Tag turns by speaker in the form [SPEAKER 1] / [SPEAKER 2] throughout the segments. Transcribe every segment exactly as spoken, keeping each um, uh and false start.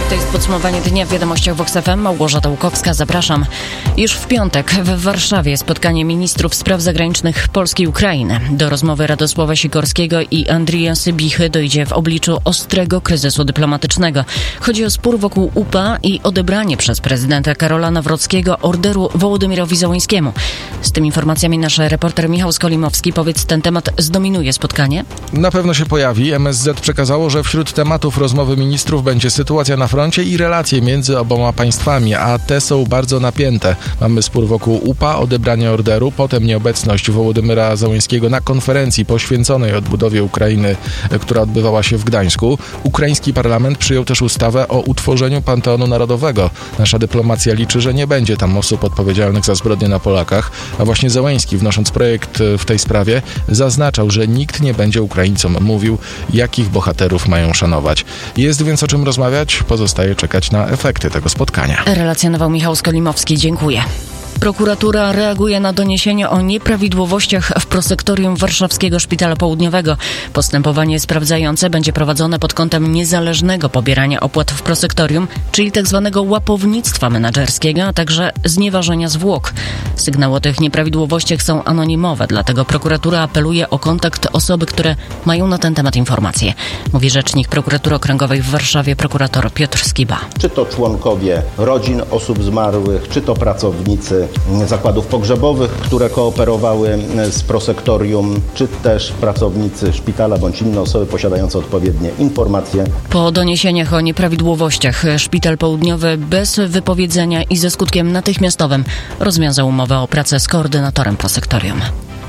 [SPEAKER 1] To jest podsumowanie dnia w Wiadomościach Vox F M. Małgorzata Łukowska, zapraszam. Już w piątek w Warszawie spotkanie ministrów spraw zagranicznych Polski i Ukrainy. Do rozmowy Radosława Sikorskiego i Andrija Sybichy dojdzie w obliczu ostrego kryzysu dyplomatycznego. Chodzi o spór wokół U P A i odebranie przez prezydenta Karola Nawrockiego orderu Wołodymyrowi Zełenskiemu. Z tymi informacjami nasz reporter Michał Skolimowski. Powiedz, ten temat zdominuje spotkanie?
[SPEAKER 2] Na pewno się pojawi. M S Z przekazało, że wśród tematów rozmowy ministrów będzie sytuacja na froncie i relacje między oboma państwami, a te są bardzo napięte. Mamy spór wokół U P A, odebranie orderu, potem nieobecność Wołodymyra Zełenskiego na konferencji poświęconej odbudowie Ukrainy, która odbywała się w Gdańsku. Ukraiński parlament przyjął też ustawę o utworzeniu Panteonu Narodowego. Nasza dyplomacja liczy, że nie będzie tam osób odpowiedzialnych za zbrodnie na Polakach, a właśnie Zełenski, wnosząc projekt w tej sprawie, zaznaczał, że nikt nie będzie Ukraińcom mówił, jakich bohaterów mają szanować. Jest więc o czym rozmawiać, pozostaje czekać na efekty tego spotkania.
[SPEAKER 1] Relacjonował Michał Skolimowski, dziękuję. Prokuratura reaguje na doniesienia o nieprawidłowościach w prosektorium Warszawskiego Szpitala Południowego. Postępowanie sprawdzające będzie prowadzone pod kątem niezależnego pobierania opłat w prosektorium, czyli tzw. łapownictwa menedżerskiego, a także znieważenia zwłok. Sygnały o tych nieprawidłowościach są anonimowe, dlatego prokuratura apeluje o kontakt osoby, które mają na ten temat informacje. Mówi rzecznik Prokuratury Okręgowej w Warszawie, prokurator Piotr Skiba.
[SPEAKER 3] Czy to członkowie rodzin osób zmarłych, czy to pracownicy zakładów pogrzebowych, które kooperowały z prosektorium, czy też pracownicy szpitala bądź inne osoby posiadające odpowiednie informacje.
[SPEAKER 1] Po doniesieniach o nieprawidłowościach Szpital Południowy bez wypowiedzenia i ze skutkiem natychmiastowym rozwiązał umowę o pracę z koordynatorem prosektorium.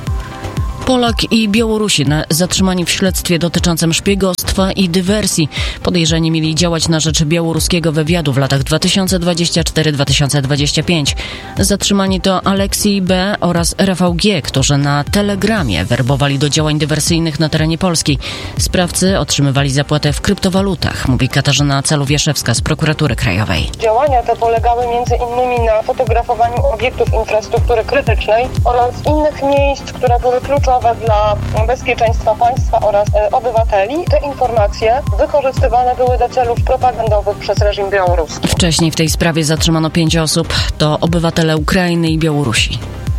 [SPEAKER 1] Polak i Białorusin zatrzymani w śledztwie dotyczącym szpiegostwa i dywersji. Podejrzani mieli działać na rzecz białoruskiego wywiadu w latach dwa tysiące dwudziestym czwartym do dwa tysiące dwudziestego piątego. Zatrzymani to Aleksiej B. oraz Rafał G., którzy na Telegramie werbowali do działań dywersyjnych na terenie Polski. Sprawcy otrzymywali zapłatę w kryptowalutach, mówi Katarzyna Caluwieszewska z Prokuratury Krajowej.
[SPEAKER 4] Działania te polegały między innymi na fotografowaniu obiektów infrastruktury krytycznej oraz innych miejsc, które były kluczowe dla bezpieczeństwa państwa oraz e, obywateli. Te informacje wykorzystywane były do celów propagandowych przez reżim białoruski.
[SPEAKER 1] Wcześniej w tej sprawie zatrzymano pięć osób. To obywatele Ukrainy i Białorusi.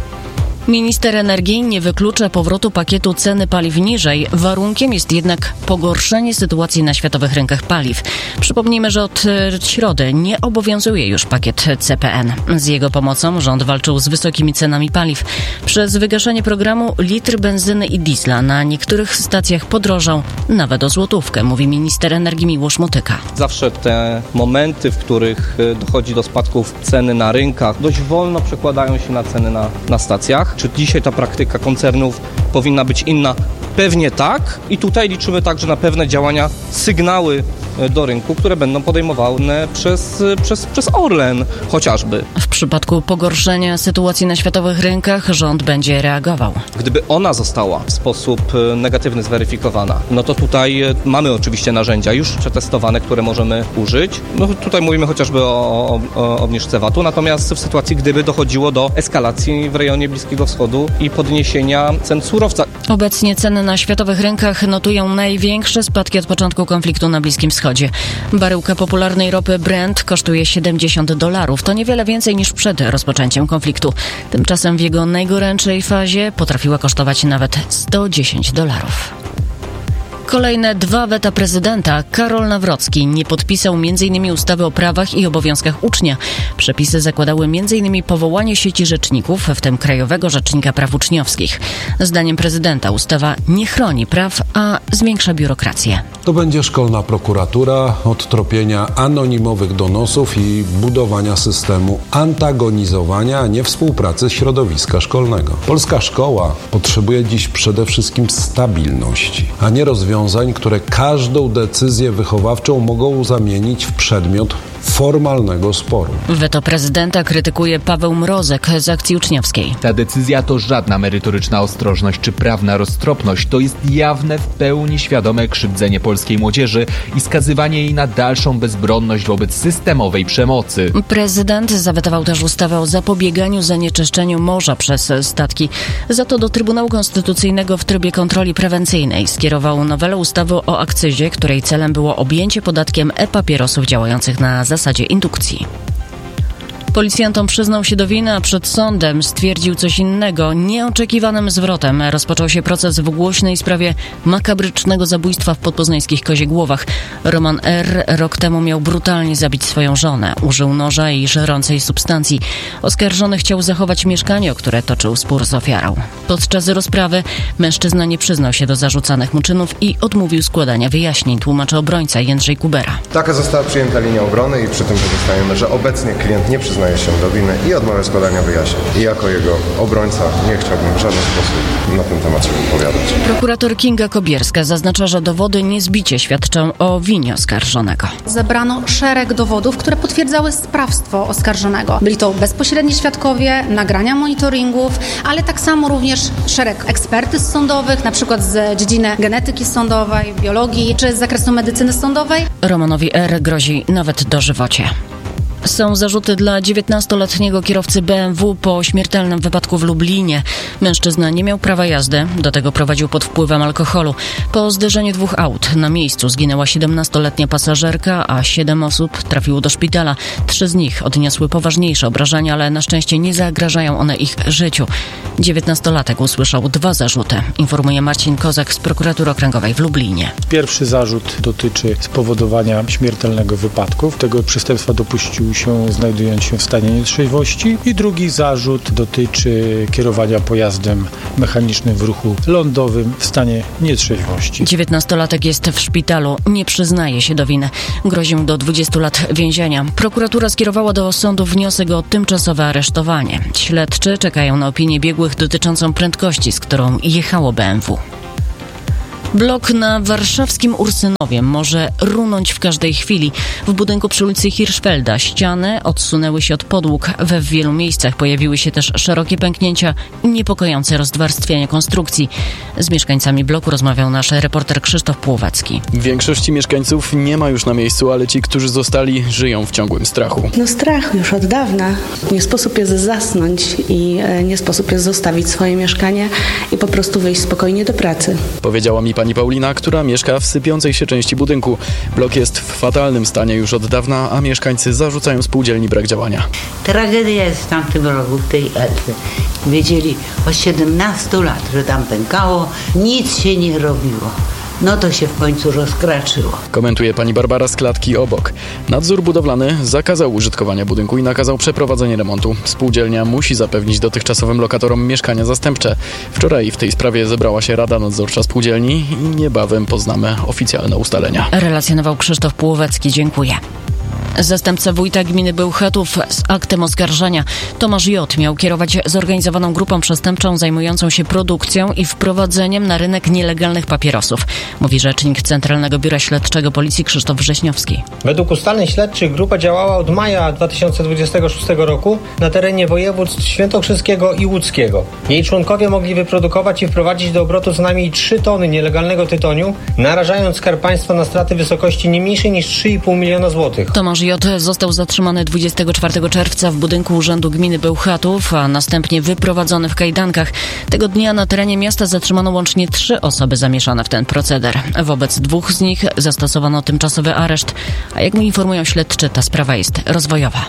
[SPEAKER 1] Minister energii nie wyklucza powrotu pakietu ceny paliw niżej. Warunkiem jest jednak pogorszenie sytuacji na światowych rynkach paliw. Przypomnijmy, że od środy nie obowiązuje już pakiet C P N. Z jego pomocą rząd walczył z wysokimi cenami paliw. Przez wygaszenie programu litr benzyny i diesla na niektórych stacjach podrożał nawet o złotówkę, mówi minister energii Miłosz Motyka.
[SPEAKER 5] Zawsze te momenty, w których dochodzi do spadków ceny na rynkach, dość wolno przekładają się na ceny na, na stacjach. Czy dzisiaj ta praktyka koncernów powinna być inna? Pewnie tak. I tutaj liczymy także na pewne działania, sygnały do rynku, które będą podejmowane przez, przez, przez Orlen chociażby.
[SPEAKER 1] W przypadku pogorszenia sytuacji na światowych rynkach rząd będzie reagował.
[SPEAKER 5] Gdyby ona została w sposób negatywny zweryfikowana, no to tutaj mamy oczywiście narzędzia już przetestowane, które możemy użyć. No tutaj mówimy chociażby o, o obniżce V A T-u, natomiast w sytuacji, gdyby dochodziło do eskalacji w rejonie Bliskiego Wschodu i podniesienia cen surowca.
[SPEAKER 1] Obecnie ceny na światowych rynkach notują największe spadki od początku konfliktu na Bliskim Wschodzie. Baryłka popularnej ropy Brent kosztuje siedemdziesiąt dolarów. To niewiele więcej niż przed rozpoczęciem konfliktu. Tymczasem w jego najgorętszej fazie potrafiła kosztować nawet sto dziesięć dolarów. Kolejne dwa weta prezydenta. Karol Nawrocki nie podpisał między innymi ustawy o prawach i obowiązkach ucznia. Przepisy zakładały między innymi powołanie sieci rzeczników, w tym Krajowego Rzecznika Praw Uczniowskich. Zdaniem prezydenta ustawa nie chroni praw, a zwiększa biurokrację.
[SPEAKER 6] To będzie szkolna prokuratura od tropienia anonimowych donosów i budowania systemu antagonizowania, a nie współpracy środowiska szkolnego. Polska szkoła potrzebuje dziś przede wszystkim stabilności, a nie rozwiązań, które każdą decyzję wychowawczą mogą zamienić w przedmiot formalnego sporu.
[SPEAKER 1] Weto prezydenta krytykuje Paweł Mrozek z Akcji Uczniowskiej.
[SPEAKER 7] Ta decyzja to żadna merytoryczna ostrożność czy prawna roztropność. To jest jawne, w pełni świadome krzywdzenie polskiej młodzieży i skazywanie jej na dalszą bezbronność wobec systemowej przemocy.
[SPEAKER 1] Prezydent zawetował też ustawę o zapobieganiu zanieczyszczeniu morza przez statki. Za to do Trybunału Konstytucyjnego w trybie kontroli prewencyjnej skierował nowelę ustawy o akcyzie, której celem było objęcie podatkiem e-papierosów działających na zasadzie indukcji. Policjantom przyznał się do winy, a przed sądem stwierdził coś innego. Nieoczekiwanym zwrotem rozpoczął się proces w głośnej sprawie makabrycznego zabójstwa w podpoznańskich Koziegłowach. Roman R. rok temu miał brutalnie zabić swoją żonę. Użył noża i żerącej substancji. Oskarżony chciał zachować mieszkanie, o które toczył spór z ofiarą. Podczas rozprawy mężczyzna nie przyznał się do zarzucanych mu czynów i odmówił składania wyjaśnień, tłumaczy obrońca Jędrzej Kubera.
[SPEAKER 8] Taka została przyjęta linia obrony i przy tym pozostajemy, że obecnie klient nie przyznaje się do winy i odmawia składania wyjaśnień. I jako jego obrońca nie chciałbym w żaden sposób na ten temat się wypowiadać.
[SPEAKER 1] Prokurator Kinga Kobierska zaznacza, że dowody niezbicie świadczą o winie oskarżonego.
[SPEAKER 9] Zebrano szereg dowodów, które potwierdzały sprawstwo oskarżonego. Byli to bezpośredni świadkowie, nagrania monitoringów, ale tak samo również szereg ekspertyz sądowych, na przykład z dziedziny genetyki sądowej, biologii czy z zakresu medycyny sądowej.
[SPEAKER 1] Romanowi R. grozi nawet dożywocie. Są zarzuty dla dziewiętnastoletniego kierowcy B M W po śmiertelnym wypadku w Lublinie. Mężczyzna nie miał prawa jazdy, do tego prowadził pod wpływem alkoholu. Po zderzeniu dwóch aut na miejscu zginęła siedemnastoletnia pasażerka, a siedem osób trafiło do szpitala. Trzy z nich odniosły poważniejsze obrażenia, ale na szczęście nie zagrażają one ich życiu. dziewiętnastolatek usłyszał dwa zarzuty, informuje Marcin Kozak z Prokuratury Okręgowej w Lublinie.
[SPEAKER 10] Pierwszy zarzut dotyczy spowodowania śmiertelnego wypadku. Tego przestępstwa dopuścił się znajdując się w stanie nietrzeźwości i drugi zarzut dotyczy kierowania pojazdem mechanicznym w ruchu lądowym w stanie nietrzeźwości.
[SPEAKER 1] dziewiętnastolatek jest w szpitalu, nie przyznaje się do winy. Grozi mu do dwudziestu lat więzienia. Prokuratura skierowała do sądu wniosek o tymczasowe aresztowanie. Śledczy czekają na opinię biegłych dotyczącą prędkości, z którą jechało B M W. Blok na warszawskim Ursynowie może runąć w każdej chwili. W budynku przy ulicy Hirschfelda ściany odsunęły się od podłóg. We wielu miejscach pojawiły się też szerokie pęknięcia i niepokojące rozwarstwienie konstrukcji. Z mieszkańcami bloku rozmawiał nasz reporter Krzysztof Płowacki.
[SPEAKER 11] Większości mieszkańców nie ma już na miejscu, ale ci, którzy zostali, żyją w ciągłym strachu.
[SPEAKER 12] No strach już od dawna. Nie sposób jest zasnąć i nie sposób jest zostawić swoje mieszkanie i po prostu wyjść spokojnie do pracy.
[SPEAKER 11] Powiedziała mi pani Paulina, która mieszka w sypiącej się części budynku. Blok jest w fatalnym stanie już od dawna, a mieszkańcy zarzucają spółdzielni brak działania.
[SPEAKER 13] Tragedia jest w tamtym roku, w tej Elce. Wiedzieli od siedemnastu lat, że tam pękało, nic się nie robiło. No to się w końcu rozkraczyło.
[SPEAKER 11] Komentuje pani Barbara z klatki obok. Nadzór budowlany zakazał użytkowania budynku i nakazał przeprowadzenie remontu. Spółdzielnia musi zapewnić dotychczasowym lokatorom mieszkania zastępcze. Wczoraj w tej sprawie zebrała się Rada Nadzorcza Spółdzielni i niebawem poznamy oficjalne ustalenia.
[SPEAKER 1] Relacjonował Krzysztof Płowacki. Dziękuję. Zastępca wójta gminy Bełchatów z aktem oskarżenia. Tomasz J. miał kierować zorganizowaną grupą przestępczą zajmującą się produkcją i wprowadzeniem na rynek nielegalnych papierosów, mówi rzecznik Centralnego Biura Śledczego Policji Krzysztof Wrześniowski.
[SPEAKER 14] Według ustaleń śledczych grupa działała od maja dwa tysiące dwudziestego szóstego roku na terenie województw świętokrzyskiego i łódzkiego. Jej członkowie mogli wyprodukować i wprowadzić do obrotu co najmniej trzy tony nielegalnego tytoniu, narażając Skarb Państwa na straty w wysokości nie mniejszej niż trzy i pół miliona złotych.
[SPEAKER 1] Tomasz J. został zatrzymany dwudziestego czwartego czerwca w budynku Urzędu Gminy Bełchatów, a następnie wyprowadzony w kajdankach. Tego dnia na terenie miasta zatrzymano łącznie trzy osoby zamieszane w ten proceder. Wobec dwóch z nich zastosowano tymczasowy areszt, a jak mi informują śledczy, ta sprawa jest rozwojowa.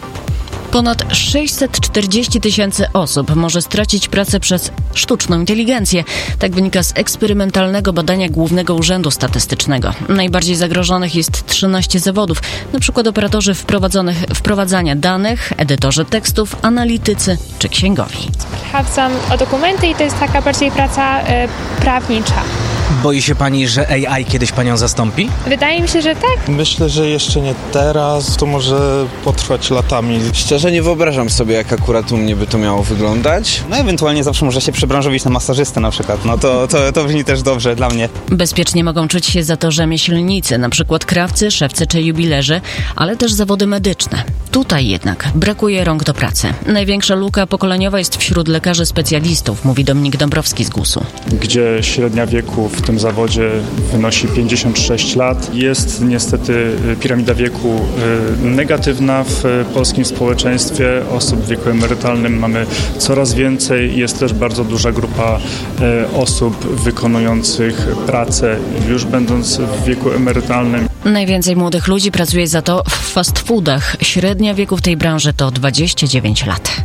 [SPEAKER 1] Ponad sześćset czterdzieści tysięcy osób może stracić pracę przez sztuczną inteligencję. Tak wynika z eksperymentalnego badania Głównego Urzędu Statystycznego. Najbardziej zagrożonych jest trzynaście zawodów, na przykład operatorzy wprowadzonych, wprowadzania danych, edytorzy tekstów, analitycy czy księgowi.
[SPEAKER 15] Sprawdzam o dokumenty i to jest taka bardziej praca y, prawnicza. Boi się pani, że A I kiedyś panią zastąpi?
[SPEAKER 16] Wydaje mi się, że tak.
[SPEAKER 17] Myślę, że jeszcze nie teraz, to może potrwać latami.
[SPEAKER 18] Szczerze nie wyobrażam sobie, jak akurat u mnie by to miało wyglądać.
[SPEAKER 19] No ewentualnie zawsze może się przebranżowić na masażystę na przykład, no to, to, to brzmi też dobrze dla mnie.
[SPEAKER 1] Bezpiecznie mogą czuć się za to rzemieślnicy, na przykład krawcy, szewcy czy jubilerzy, ale też zawody medyczne. Tutaj jednak brakuje rąk do pracy. Największa luka pokoleniowa jest wśród lekarzy specjalistów, mówi Dominik Dąbrowski z gusu.
[SPEAKER 20] Gdzie średnia wieku w tym zawodzie wynosi pięćdziesiąt sześć lat. Jest niestety piramida wieku negatywna w polskim społeczeństwie. Osób w wieku emerytalnym mamy coraz więcej. Jest też bardzo duża grupa osób wykonujących pracę już będąc w wieku emerytalnym.
[SPEAKER 1] Najwięcej młodych ludzi pracuje za to w fast foodach. Średnia wieku w tej branży to dwadzieścia dziewięć lat.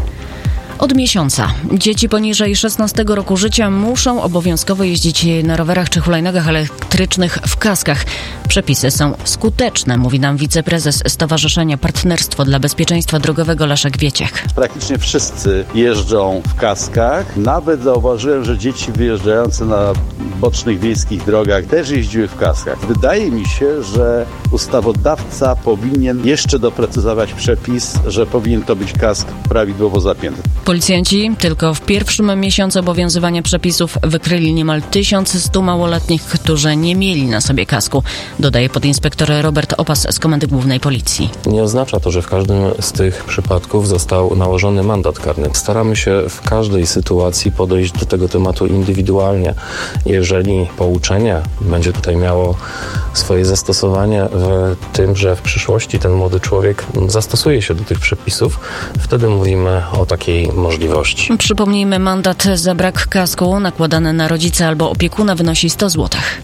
[SPEAKER 1] Od miesiąca dzieci poniżej szesnastego roku życia muszą obowiązkowo jeździć na rowerach czy hulajnogach elektrycznych w kaskach. Przepisy są skuteczne, mówi nam wiceprezes Stowarzyszenia Partnerstwo dla Bezpieczeństwa Drogowego Leszek Wieciech.
[SPEAKER 21] Praktycznie wszyscy jeżdżą w kaskach. Nawet zauważyłem, że dzieci wyjeżdżające na bocznych wiejskich drogach też jeździły w kaskach. Wydaje mi się, że ustawodawca powinien jeszcze doprecyzować przepis, że powinien to być kask prawidłowo zapięty.
[SPEAKER 1] Policjanci tylko w pierwszym miesiącu obowiązywania przepisów wykryli niemal tysiąc stu małoletnich, którzy nie mieli na sobie kasku, dodaje podinspektor Robert Opas z Komendy Głównej Policji.
[SPEAKER 22] Nie oznacza to, że w każdym z tych przypadków został nałożony mandat karny. Staramy się w każdej sytuacji podejść do tego tematu indywidualnie. Jeżeli pouczenie będzie tutaj miało swoje zastosowanie w tym, że w przyszłości ten młody człowiek zastosuje się do tych przepisów, wtedy mówimy o takiej możliwości.
[SPEAKER 1] Przypomnijmy, mandat za brak kasku nakładany na rodzica albo opiekuna wynosi sto złotych.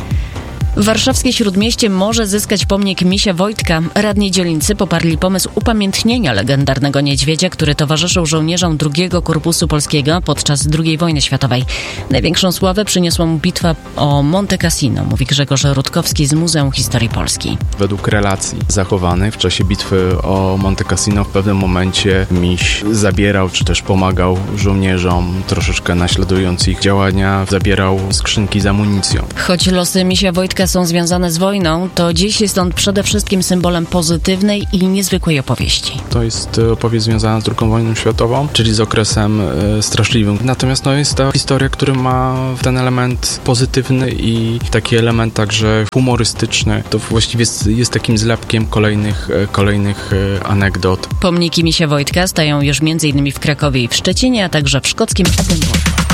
[SPEAKER 1] Warszawskie Śródmieście może zyskać pomnik Misia Wojtka. Radni dzielnicy poparli pomysł upamiętnienia legendarnego niedźwiedzia, który towarzyszył żołnierzom drugiego Korpusu Polskiego podczas drugiej wojny światowej. Największą sławę przyniosła mu bitwa o Monte Cassino, mówi Grzegorz Rutkowski z Muzeum Historii Polski.
[SPEAKER 23] Według relacji zachowanych w czasie bitwy o Monte Cassino w pewnym momencie miś zabierał czy też pomagał żołnierzom, troszeczkę naśladując ich działania, zabierał skrzynki z amunicją.
[SPEAKER 1] Choć losy Misia Wojtka są związane z wojną, to dziś jest on przede wszystkim symbolem pozytywnej i niezwykłej opowieści.
[SPEAKER 23] To jest opowieść związana z drugą wojną światową, czyli z okresem e, straszliwym. Natomiast no, jest to historia, która ma ten element pozytywny i taki element także humorystyczny. To właściwie jest, jest takim zlepkiem kolejnych, e, kolejnych e, anegdot.
[SPEAKER 1] Pomniki Misia Wojtka stają już między innymi w Krakowie i w Szczecinie, a także w szkockim Edynburgu.